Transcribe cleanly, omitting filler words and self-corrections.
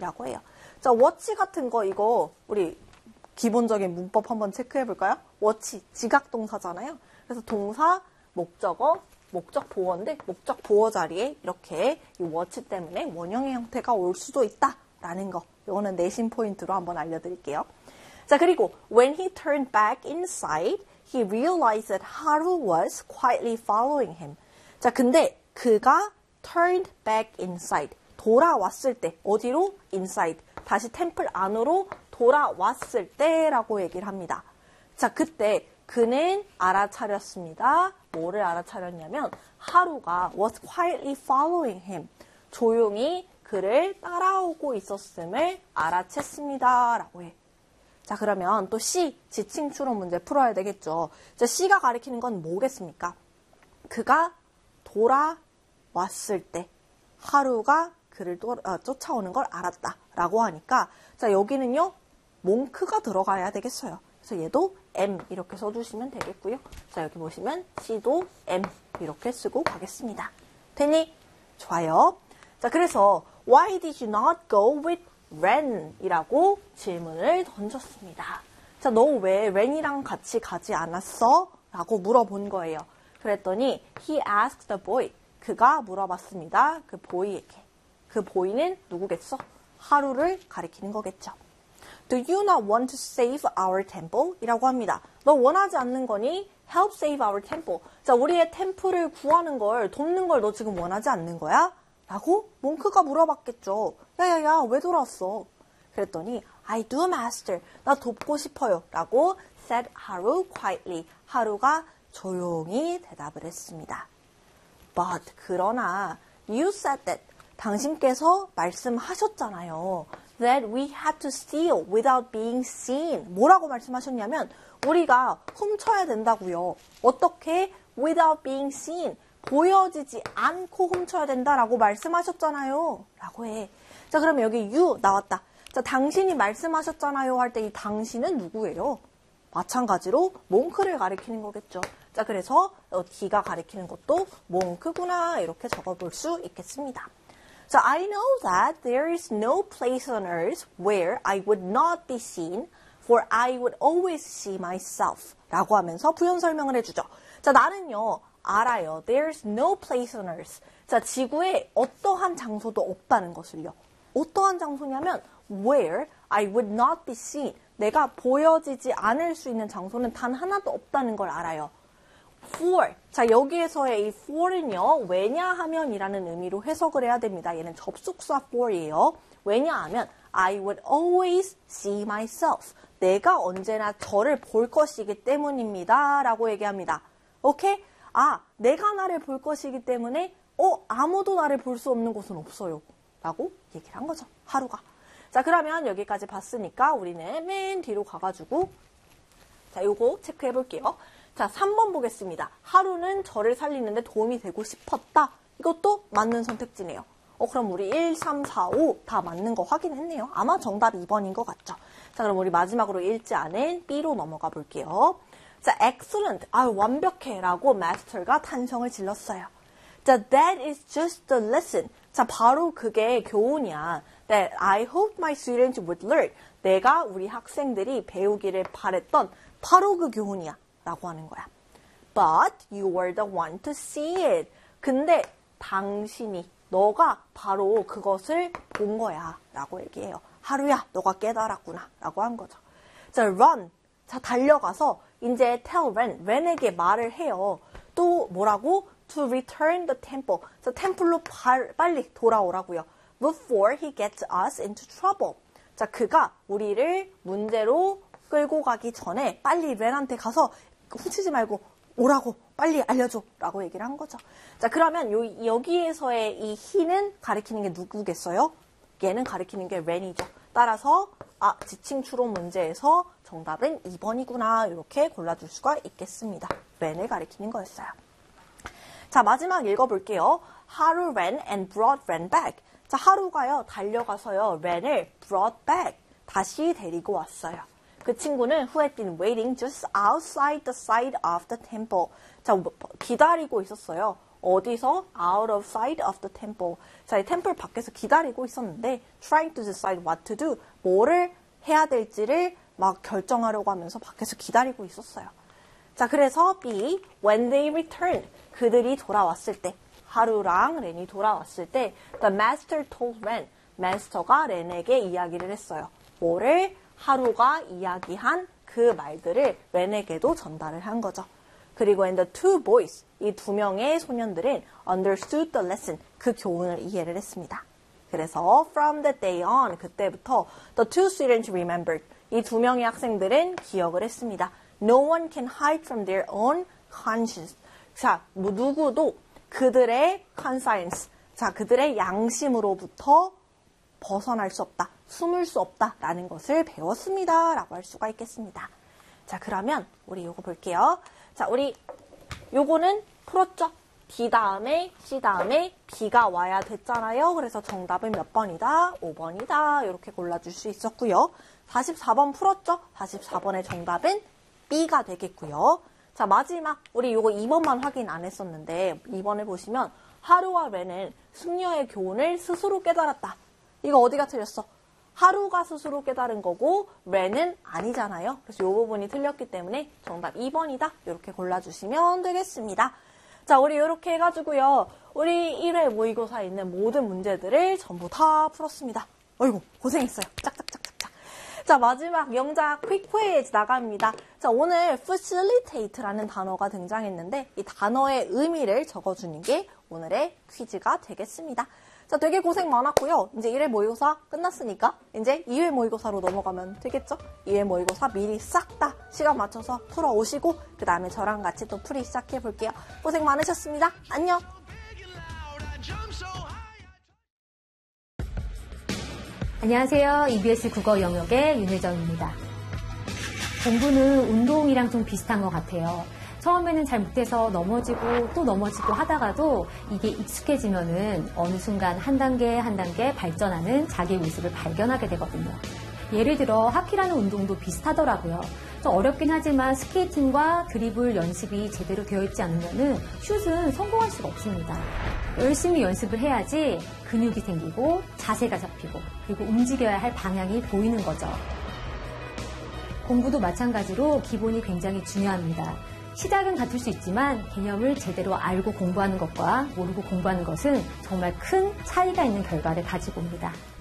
what이라고 해요. 자, what 같은 거 이거 우리 기본적인 문법 한번 체크해 볼까요? what 지각 동사잖아요. 그래서 동사, 목적어, 목적 보어인데 목적 보어 자리에 이렇게 이 what 때문에 원형의 형태가 올 수도 있다라는 거. 이거는 내신 포인트로 한번 알려드릴게요. 자, 그리고 when he turned back inside, he realized that Haru was quietly following him. 자, 근데 그가 turned back inside, 돌아왔을 때, 어디로? inside, 다시 템플 안으로 돌아왔을 때라고 얘기를 합니다. 자, 그때 그는 알아차렸습니다. 뭐를 알아차렸냐면 하루가 was quietly following him, 조용히 그를 따라오고 있었음을 알아챘습니다. 라고 해. 자, 그러면 또 C, 지칭 추론 문제 풀어야 되겠죠. 자, C가 가리키는 건 뭐겠습니까? 그가 돌아왔을 때 하루가 그를 쫓아오는 걸 알았다 라고 하니까, 자, 여기는요 몽크가 들어가야 되겠어요. 그래서 얘도 M 이렇게 써주시면 되겠고요. 자, 여기 보시면 C도 M 이렇게 쓰고 가겠습니다. 됐니? 좋아요. 자, 그래서 Why did you not go with Ren? 이라고 질문을 던졌습니다. 자, 너 왜 Ren이랑 같이 가지 않았어? 라고 물어본 거예요. 그랬더니 he asked the boy. 그가 물어봤습니다. 그 보이에게. 그 보이는 누구겠어? 하루를 가리키는 거겠죠. Do you not want to save our temple? 이라고 합니다. 너 원하지 않는 거니? Help save our temple. 자, 우리의 템플을 구하는 걸, 돕는 걸 너 지금 원하지 않는 거야? 라고 몽크가 물어봤겠죠. 야야야, 왜 돌아왔어? 그랬더니 I do, master. 나 돕고 싶어요. 라고 said 하루 quietly. 하루가 조용히 대답을 했습니다. But 그러나 you said that. 당신께서 말씀하셨잖아요. That we had to steal without being seen. 뭐라고 말씀하셨냐면 우리가 훔쳐야 된다고요. 어떻게? Without being seen. 보여지지 않고 훔쳐야 된다라고 말씀하셨잖아요. 라고 해. 자, 그러면 여기 you 나왔다. 자, 당신이 말씀하셨잖아요 할 때 이 당신은 누구예요? 마찬가지로 몽크를 가리키는 거겠죠. 자, 그래서 D가 가리키는 것도 몽크구나 이렇게 적어볼 수 있겠습니다. 자, I know that there is no place on earth where I would not be seen, for I would always see myself. 라고 하면서 부연 설명을 해주죠. 자, 나는요, 알아요. There's no place on earth. 자, 지구에 어떠한 장소도 없다는 것을요. 어떠한 장소냐면 where I would not be seen. 내가 보여지지 않을 수 있는 장소는 단 하나도 없다는 걸 알아요. for. 자, 여기에서의 이 for는요, 왜냐하면 이라는 의미로 해석을 해야 됩니다. 얘는 접속사 for이에요. 왜냐하면 I would always see myself. 내가 언제나 저를 볼 것이기 때문입니다. 라고 얘기합니다. 오케이? 아, 내가 나를 볼 것이기 때문에 아무도 나를 볼 수 없는 곳은 없어요. 라고 얘기를 한 거죠. 하루가. 자, 그러면 여기까지 봤으니까 우리는 맨 뒤로 가가지고 자, 요거 체크해 볼게요. 자, 3번 보겠습니다. 하루는 저를 살리는데 도움이 되고 싶었다. 이것도 맞는 선택지네요. 그럼 우리 1, 3, 4, 5 다 맞는 거 확인했네요. 아마 정답 2번인 것 같죠. 자, 그럼 우리 마지막으로 읽지 않은 B로 넘어가 볼게요. 자, excellent. 완벽해. 라고 마스터가 탄성을 질렀어요. 자, that is just the lesson. 자, 바로 그게 교훈이야. That I hope my students would learn. 내가 우리 학생들이 배우기를 바랬던 바로 그 교훈이야. 라고 하는 거야. But you were the one to see it. 근데 당신이, 너가 바로 그것을 본 거야. 라고 얘기해요. 하루야, 너가 깨달았구나. 라고 한 거죠. 자, run. 자, 달려가서 이제 tell Ren에게 말을 해요. 또 뭐라고? To return the temple. 자, 템플로 빨리 돌아오라고요. Before he gets us into trouble. 자, 그가 우리를 문제로 끌고 가기 전에 빨리 렌한테 가서 훔치지 말고 오라고 빨리 알려줘 라고 얘기를 한 거죠. 자, 그러면 여기에서의 이 he는 가리키는 게 누구겠어요? 얘는 가리키는 게 렌이죠. 따라서 지칭 추론 문제에서 정답은 2번이구나 이렇게 골라줄 수가 있겠습니다. 렌을 가리키는 거였어요. 자, 마지막 읽어볼게요. 하루 ran and brought Ren back. 자, 하루가요 달려가서요 렌을 brought back 다시 데리고 왔어요. 그 친구는 who had been waiting just outside the side of the temple. 자, 기다리고 있었어요. 어디서? Out of sight of the temple. 자, 이 템플 밖에서 기다리고 있었는데 trying to decide what to do. 뭐를 해야 될지를 막 결정하려고 하면서 밖에서 기다리고 있었어요. 자, 그래서 B, when they returned. 그들이 돌아왔을 때, 하루랑 렌이 돌아왔을 때 the master told Ren. 마스터가 렌에게 이야기를 했어요. 뭐를? 하루가 이야기한 그 말들을 렌에게도 전달을 한 거죠. 그리고 and the two boys, 이 두 명의 소년들은 understood the lesson, 그 교훈을 이해를 했습니다. 그래서 from that day on, 그때부터 the two students remembered, 이 두 명의 학생들은 기억을 했습니다. No one can hide from their own conscience. 자, 누구도 그들의 conscience, 자, 그들의 양심으로부터 벗어날 수 없다, 숨을 수 없다라는 것을 배웠습니다. 라고 할 수가 있겠습니다. 자, 그러면 우리 요거 볼게요. 자, 우리 요거는 풀었죠? D 다음에 C 다음에 B가 와야 됐잖아요. 그래서 정답은 몇 번이다? 5번이다. 이렇게 골라줄 수 있었고요. 44번 풀었죠? 44번의 정답은 B가 되겠고요. 자, 마지막 우리 요거 2번만 확인 안 했었는데 2번을 보시면 하루와 렌은 숙녀의 교훈을 스스로 깨달았다. 이거 어디가 틀렸어? 하루가 스스로 깨달은 거고 렌은 아니잖아요. 그래서 이 부분이 틀렸기 때문에 정답 2번이다. 이렇게 골라주시면 되겠습니다. 자, 우리 이렇게 해가지고요. 우리 1회 모의고사에 있는 모든 문제들을 전부 다 풀었습니다. 어이구, 고생했어요. 짝짝짝짝짝. 자, 마지막 영작 퀵 나갑니다. 자, 오늘 facilitate라는 단어가 등장했는데 이 단어의 의미를 적어주는 게 오늘의 퀴즈가 되겠습니다. 자, 되게 고생 많았고요. 이제 1회 모의고사 끝났으니까 이제 2회 모의고사로 넘어가면 되겠죠? 2회 모의고사 미리 싹 다 시간 맞춰서 풀어오시고 그 다음에 저랑 같이 또 풀이 시작해 볼게요. 고생 많으셨습니다. 안녕! 안녕하세요. EBS 국어 영역의 윤혜정입니다. 공부는 운동이랑 좀 비슷한 것 같아요. 처음에는 잘 못해서 넘어지고 또 넘어지고 하다가도 이게 익숙해지면은 어느 순간 한 단계 한 단계 발전하는 자기의 모습을 발견하게 되거든요. 예를 들어 하키라는 운동도 비슷하더라고요. 좀 어렵긴 하지만 스케이팅과 드리블 연습이 제대로 되어 있지 않으면은 슛은 성공할 수가 없습니다. 열심히 연습을 해야지 근육이 생기고 자세가 잡히고 그리고 움직여야 할 방향이 보이는 거죠. 공부도 마찬가지로 기본이 굉장히 중요합니다. 시작은 같을 수 있지만 개념을 제대로 알고 공부하는 것과 모르고 공부하는 것은 정말 큰 차이가 있는 결과를 가지고 옵니다.